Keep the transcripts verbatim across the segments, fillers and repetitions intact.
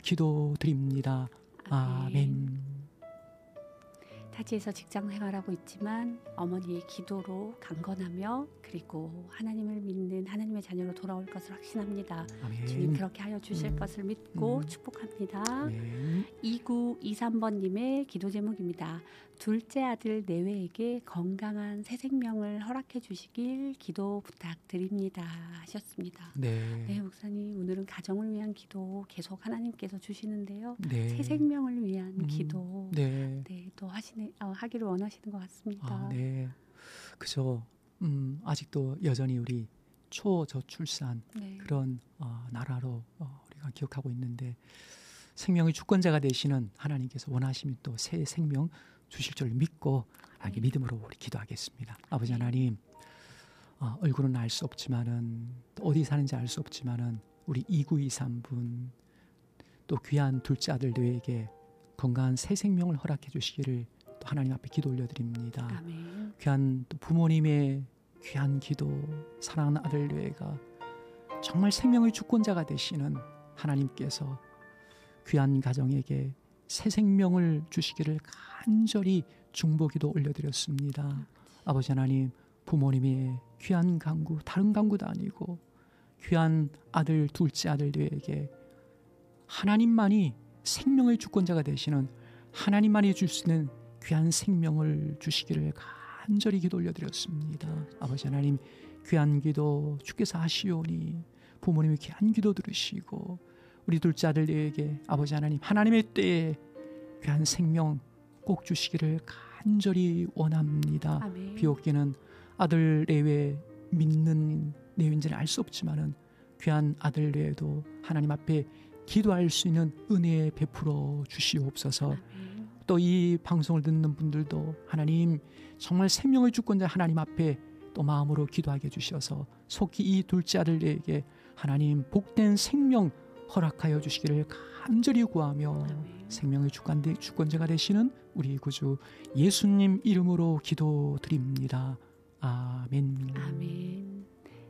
기도드립니다. 아멘. 타지에서 직장 생활하고 있지만 어머니의 기도로 강건하며 그리고 하나님을 믿는 하나님의 자녀로 돌아올 것을 확신합니다. 아멘. 주님 그렇게 하여 주실 음. 것을 믿고 음. 축복합니다. 아멘. 이구이삼 번님의 기도 제목입니다. 둘째 아들 내외에게 건강한 새 생명을 허락해 주시길 기도 부탁드립니다 하셨습니다. 네. 네, 목사님 오늘은 가정을 위한 기도 계속 하나님께서 주시는데요. 네. 새 생명을 위한 음. 기도 네. 네, 또 하시는 어, 하기를 원하시는 것 같습니다. 아, 네. 그죠. 음, 아직도 여전히 우리 초저출산 네. 그런 어, 나라로 어, 우리가 기억하고 있는데 생명의 주권자가 되시는 하나님께서 원하시면 또 새 생명 주실 줄 믿고 네. 믿음으로 우리 기도하겠습니다. 아버지 하나님, 어, 얼굴은 알 수 없지만은 또 어디 사는지 알 수 없지만은 우리 이구이삼 분 또 귀한 둘째 아들들에게 건강한 새 생명을 허락해 주시기를 또 하나님 앞에 기도 올려드립니다. 아멘. 귀한 또 부모님의 귀한 기도, 사랑하는 아들들과 정말 생명의 주권자가 되시는 하나님께서 귀한 가정에게 새 생명을 주시기를 간절히 중보기도 올려드렸습니다. 아버지 하나님, 부모님의 귀한 간구, 다른 간구도 아니고 귀한 아들, 둘째 아들들에게 하나님만이 생명의 주권자가 되시는 하나님만이 줄 수 있는 귀한 생명을 주시기를 간절히 기도 올려드렸습니다. 아버지 하나님, 귀한 기도 주께서 하시오니 부모님의 귀한 기도 들으시고 우리 둘째 아들에게 아버지 하나님 하나님의 때에 귀한 생명 꼭 주시기를 간절히 원합니다. 아멘. 비옥기는 아들 내외 믿는 내외인지는 알 수 없지만은 귀한 아들 외에도 하나님 앞에 기도할 수 있는 은혜 베풀어 주시옵소서. 또 이 방송을 듣는 분들도 하나님 정말 생명의 주권자 하나님 앞에 또 마음으로 기도하게 해주셔서 속히 이 둘째 아들에게 하나님 복된 생명 허락하여 주시기를 간절히 구하며 아멘. 생명의 주권자가 되시는 우리 구주 예수님 이름으로 기도드립니다. 아멘. 아멘.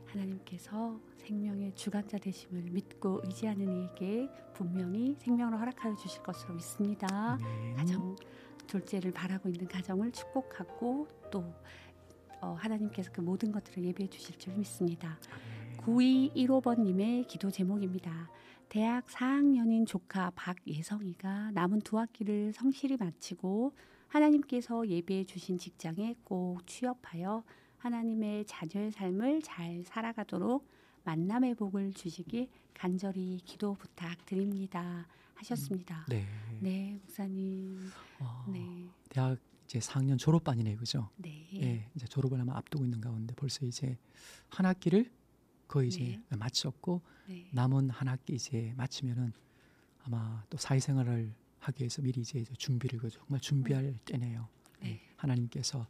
하나님께서 생명의 주관자 되심을 믿고 의지하는 이에게 분명히 생명을 허락하여 주실 것으로 믿습니다. 아멘. 가정 둘째를 바라고 있는 가정을 축복하고 또 어, 하나님께서 그 모든 것들을 예비해 주실 줄 믿습니다. 아멘. 구이일오 번님의 기도 제목입니다. 대학 사 학년인 조카 박예성이가 남은 두 학기를 성실히 마치고 하나님께서 예비해 주신 직장에 꼭 취업하여 하나님의 자녀의 삶을 잘 살아가도록 만남의 복을 주시길 간절히 기도 부탁드립니다 하셨습니다. 네. 네, 목사님. 어, 네. 대학 이제 사 학년 졸업반이네요, 그죠? 네. 예, 이제 졸업을 아마 앞두고 있는 가운데 벌써 이제 한 학기를 거의 이제 네. 마쳤고 네. 남은 한 학기 이제 마치면은 아마 또 사회생활을 하기 위해서 미리 이제 준비를 그 정말 준비할 때네요. 네. 예, 하나님께서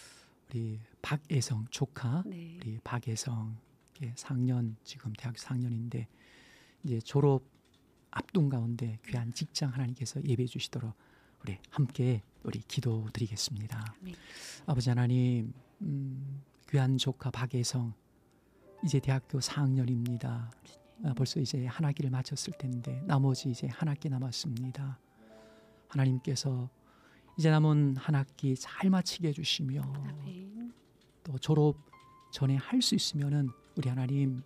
우리 박예성 조카, 네. 우리 박예성 사 학년 지금 대학교 사 학년인데 이제 졸업 앞둔 가운데 귀한 직장 하나님께서 예배해 주시도록 우리 함께 우리 기도드리겠습니다. 네. 아버지 하나님, 음, 귀한 조카 박예성 이제 대학교 사 학년입니다. 아, 벌써 이제 한 학기를 마쳤을 텐데 나머지 이제 한 학기 남았습니다. 하나님께서 이제 남은 한 학기 잘 마치게 해주시며 아멘. 또 졸업 전에 할 수 있으면은 우리 하나님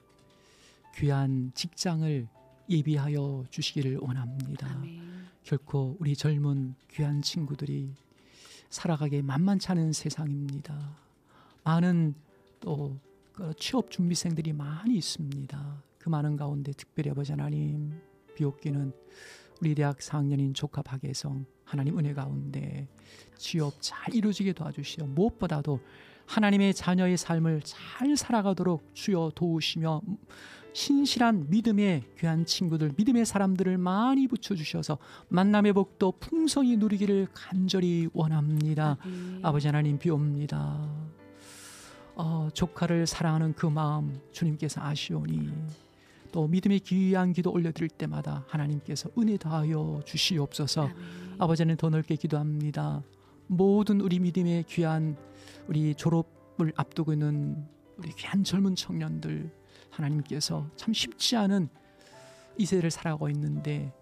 귀한 직장을 예비하여 주시기를 원합니다. 아멘. 결코 우리 젊은 귀한 친구들이 살아가기 만만치 않은 세상입니다. 많은 또 취업 준비생들이 많이 있습니다. 그 많은 가운데 특별히 아버지 하나님 비옥기는 우리 대학 사 학년인 조카 박예성 하나님 은혜 가운데 취업 잘 이루어지게 도와주시어 무엇보다도 하나님의 자녀의 삶을 잘 살아가도록 주여 도우시며 신실한 믿음의 귀한 친구들, 믿음의 사람들을 많이 붙여주셔서 만남의 복도 풍성히 누리기를 간절히 원합니다. 아멘. 아버지 하나님 비옵니다. 어, 조카를 사랑하는 그 마음 주님께서 아시오니 또 믿음의 귀한 기도 올려드릴 때마다 하나님께서 은혜 다하여 주시옵소서. 아멘. 아버지는 더 넓게 기도합니다. 모든 우리 믿음의 귀한 우리 졸업을 앞두고 있는 우리 귀한 젊은 청년들 하나님께서 참 쉽지 않은 이 세대를 살아가고 있는데